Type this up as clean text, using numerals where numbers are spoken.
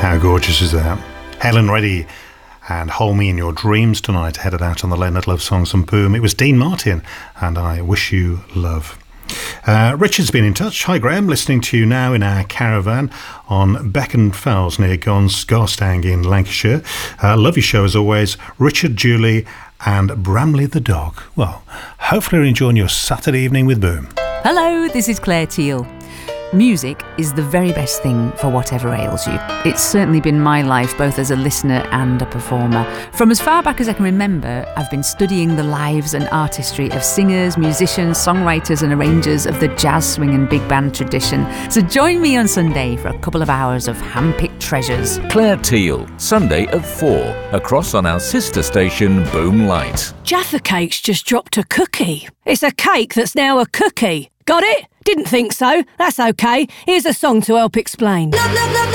How gorgeous is that? Helen Reddy and Hold Me in Your Dreams tonight, headed out on the Late Night Love Songs and Boom. It was Dean Martin and I Wish You Love. Richard's been in touch. Hi Graham, listening to you now in our caravan on Beacon Fells near Garstang in Lancashire. Love your show as always. Richard, Julie and Bramley the dog. Well, hopefully you're enjoying your Saturday evening with Boom. Hello, this is Claire Teal. Music is the very best thing for whatever ails you. It's certainly been my life, both as a listener and a performer. From as far back as I can remember, I've been studying the lives and artistry of singers, musicians, songwriters and arrangers of the jazz, swing and big band tradition. So join me on Sunday for a couple of hours of hand-picked treasures. Claire Teal, Sunday at 4, across on our sister station Boom Light. Jaffa Cakes just dropped a cookie. It's a cake that's now a cookie. Got it? Didn't think so. That's okay. Here's a song to help explain.